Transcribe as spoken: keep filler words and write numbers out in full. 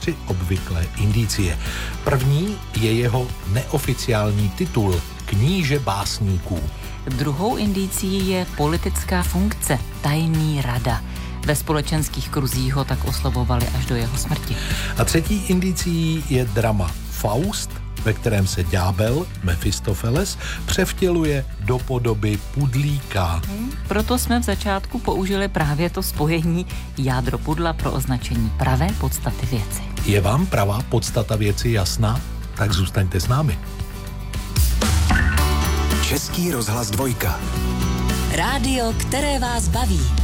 tři obvyklé indicie. První je jeho neoficiální titul Kníže básníků. Druhou indicií je politická funkce, tajný rada. Ve společenských kruzích ho tak oslovovali až do jeho smrti. A třetí indicií je drama Faust, ve kterém se ďábel, Mefistofeles, převtěluje do podoby pudlíka. Hmm, proto jsme v začátku použili právě to spojení jádro pudla pro označení pravé podstaty věci. Je vám pravá podstata věci jasná? Tak zůstaňte s námi. Český rozhlas dvojka. Rádio, které vás baví.